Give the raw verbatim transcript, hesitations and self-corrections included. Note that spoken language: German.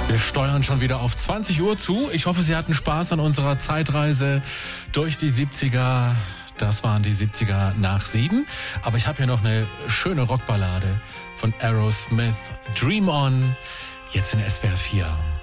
Wir steuern schon wieder auf zwanzig Uhr zu. Ich hoffe, Sie hatten Spaß an unserer Zeitreise durch die siebziger. Das waren die siebziger nach sieben. Aber ich habe hier noch eine schöne Rockballade von Aerosmith. Dream On. Jetzt in S W R vier.